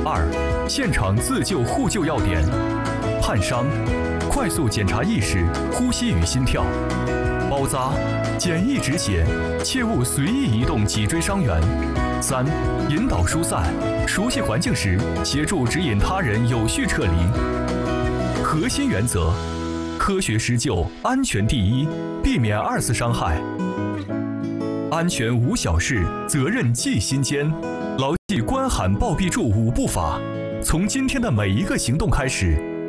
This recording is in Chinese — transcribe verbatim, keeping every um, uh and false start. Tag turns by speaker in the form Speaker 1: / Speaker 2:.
Speaker 1: 二、现场自救互救要点：焊伤，快速检查意识、呼吸与心跳；包扎，简易止血，切勿随意移动脊椎伤员。三、引导疏散，熟悉环境时，协助指引他人有序撤离。核心原则：科学施救，安全第一，避免二次伤害。安全无小事，责任记心间。牢记关喊报必助五步法，从今天的每一个行动开始，